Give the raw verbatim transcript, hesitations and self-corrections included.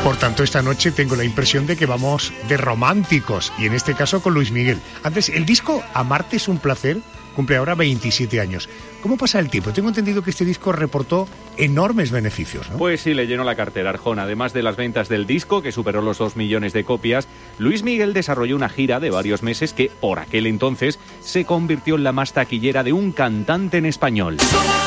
Por tanto, esta noche tengo la impresión de que vamos de románticos, y en este caso con Luis Miguel. Antes, el disco Amarte es un placer cumple ahora veintisiete años. ¿Cómo pasa el tiempo? Tengo entendido que este disco reportó enormes beneficios, ¿no? Pues sí, le llenó la cartera, Arjona. Además de las ventas del disco, que superó los dos millones de copias, Luis Miguel desarrolló una gira de varios meses que, por aquel entonces, se convirtió en la más taquillera de un cantante en español.